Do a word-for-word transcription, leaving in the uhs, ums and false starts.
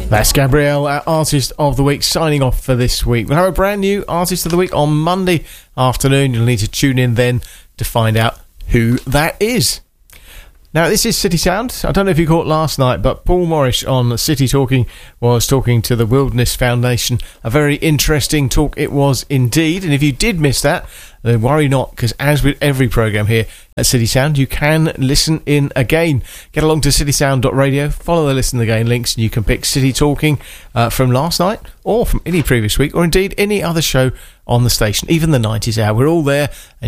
That's Gabrielle, our Artist of the Week, signing off for this week. We'll have a brand new Artist of the Week on Monday afternoon. You'll need to tune in then to find out who that is. Now, this is City Sound. I don't know if you caught last night, but Paul Morris on City Talking was talking to the Wilderness Foundation. A very interesting talk it was indeed. And if you did miss that, then worry not, because as with every programme here at City Sound, you can listen in again. Get along to city sound dot radio, follow the Listen Again links, and you can pick City Talking uh, from last night or from any previous week, or indeed any other show on the station, even the nineties hour. We're all there. And